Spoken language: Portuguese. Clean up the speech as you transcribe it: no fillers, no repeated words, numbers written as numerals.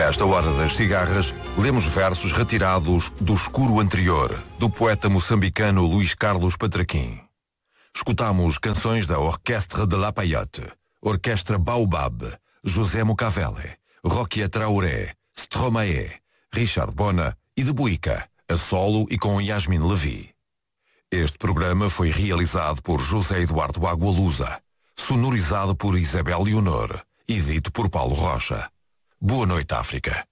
Nesta hora das cigarras, lemos versos retirados do escuro anterior, do poeta moçambicano Luís Carlos Patraquim. Escutamos canções da Orquestra de La Payotte, Orquestra Baobab, José Mocavele, Roquia Traoré, Stromae, Richard Bona e de Buica, a solo e com Yasmin Levy. Este programa foi realizado por José Eduardo Agualusa, sonorizado por Isabel Leonor e dito por Paulo Rocha. Boa noite, África.